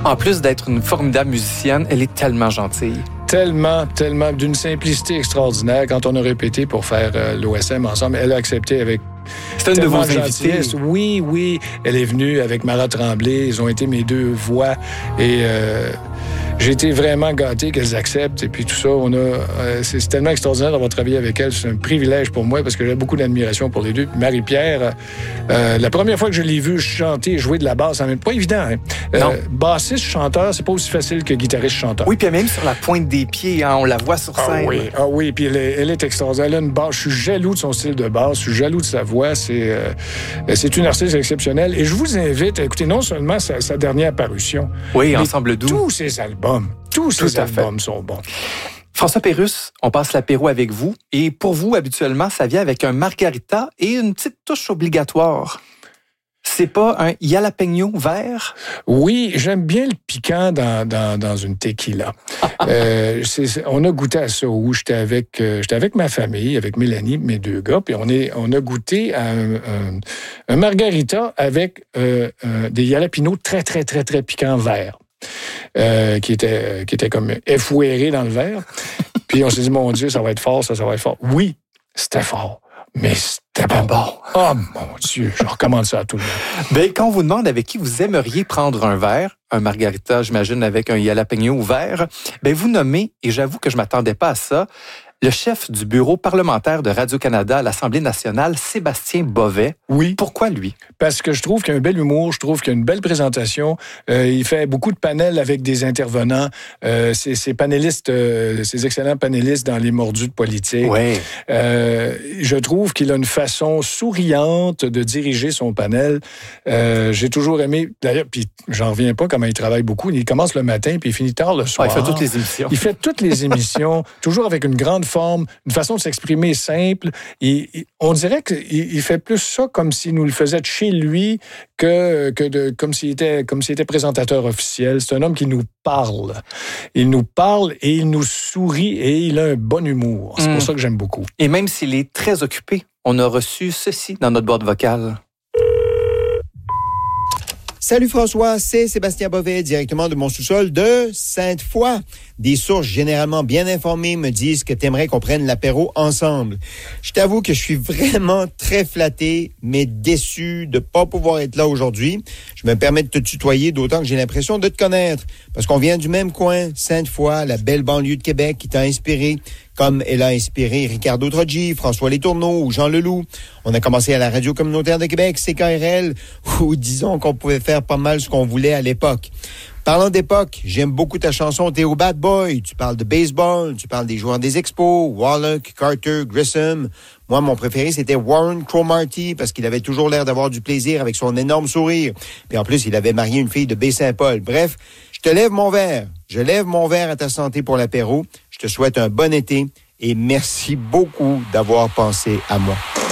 En plus d'être une formidable musicienne, elle est tellement gentille. Tellement, d'une simplicité extraordinaire. Quand on a répété pour faire l'OSM ensemble, elle a accepté avec c'est une de vos invités. Oui. Elle est venue avec Mara Tremblay. Ils ont été mes deux voix. Et j'ai été vraiment gâté qu'elles acceptent. Et puis tout ça, c'est tellement extraordinaire d'avoir travaillé avec elles. C'est un privilège pour moi parce que j'ai beaucoup d'admiration pour les deux. Puis Marie-Pierre, la première fois que je l'ai vue chanter et jouer de la basse, c'est pas évident. Hein? Bassiste, chanteur, c'est pas aussi facile que guitariste, chanteur. Oui, puis même sur la pointe des pieds, hein, on la voit sur scène. Oui, puis elle est extraordinaire. Elle a une basse. Je suis jaloux de son style de basse. Je suis jaloux de sa voix. C'est une artiste exceptionnelle. Et je vous invite à écouter non seulement sa dernière parution. Oui, Ensemble doux. Tous ses albums sont bons. François Pérusse, on passe l'apéro avec vous. Et pour vous, habituellement, ça vient avec un margarita et une petite touche obligatoire. C'est pas un jalapeno vert? Oui, j'aime bien le piquant dans une tequila. On a goûté à ça où j'étais avec ma famille, avec Mélanie, mes deux gars, puis on a goûté à un margarita avec des jalapenos très, très, très, très piquants verts. Qui était comme effouéré dans le verre. Puis on s'est dit, mon Dieu, ça va être fort, ça va être fort. Oui, c'était fort, mais c'était pas bon. Oh mon Dieu, je recommande ça à tout le monde. Ben, quand on vous demande avec qui vous aimeriez prendre un verre, un margarita, j'imagine, avec un jalapeno vert, ben vous nommez, et j'avoue que je m'attendais pas à ça, le chef du bureau parlementaire de Radio-Canada à l'Assemblée nationale, Sébastien Bovet. Oui. Pourquoi lui? Parce que je trouve qu'il a un bel humour, je trouve qu'il a une belle présentation. Il fait beaucoup de panels avec des intervenants. Ces panélistes, ces excellents panélistes dans les mordus de politique. Oui. Je trouve qu'il a une façon souriante de diriger son panel. J'ai toujours aimé, d'ailleurs, puis j'en reviens pas comment il travaille beaucoup. Il commence le matin puis il finit tard le soir. Il fait toutes les émissions. Il fait toutes les émissions, toujours avec une grande forme, une façon de s'exprimer simple. On dirait qu'il fait plus ça comme s'il nous le faisait de chez lui comme s'il était présentateur officiel. C'est un homme qui nous parle. Il nous parle et il nous sourit et il a un bon humour. C'est pour ça que j'aime beaucoup. Et même s'il est très occupé, on a reçu ceci dans notre boîte vocale. Salut François, c'est Sébastien Bovet, directement de mon sous-sol de Sainte-Foy. Des sources généralement bien informées me disent que t'aimerais qu'on prenne l'apéro ensemble. Je t'avoue que je suis vraiment très flatté, mais déçu de pas pouvoir être là aujourd'hui. Je me permets de te tutoyer, d'autant que j'ai l'impression de te connaître. Parce qu'on vient du même coin, Sainte-Foy, la belle banlieue de Québec qui t'a inspiré, comme elle a inspiré Ricardo Troggi, François Letourneau ou Jean Leloup. On a commencé à la Radio communautaire de Québec, CKRL, où disons qu'on pouvait faire pas mal ce qu'on voulait à l'époque. Parlant d'époque, j'aime beaucoup ta chanson « T'es au Bad Boy ». Tu parles de baseball, tu parles des joueurs des Expos, Wallach, Carter, Grissom. Moi, mon préféré, c'était Warren Cromartie parce qu'il avait toujours l'air d'avoir du plaisir avec son énorme sourire. Puis en plus, il avait marié une fille de Baie-Saint-Paul. Bref, je te lève mon verre. Je lève mon verre à ta santé pour l'apéro. Je te souhaite un bon été et merci beaucoup d'avoir pensé à moi.